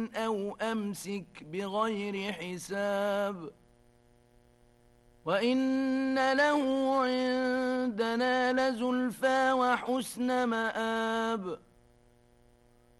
أو أمسك بغير حساب وإن له عندنا لزلفى وحسن مآب